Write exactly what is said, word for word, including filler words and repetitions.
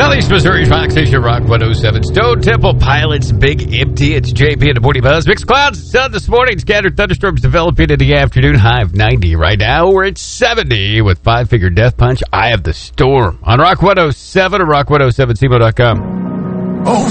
Southeast Missouri's Rock Station, Rock one oh seven. Stone Temple Pilots, Big Empty. It's J P and the Morning Buzz. Mixed clouds and sun this morning. Scattered thunderstorms developing in the afternoon. High of ninety. Right now, we're at seventy with Five Finger Death Punch. Eye of the Storm. On Rock one oh seven or rock one oh seven C M O dot com. Oh,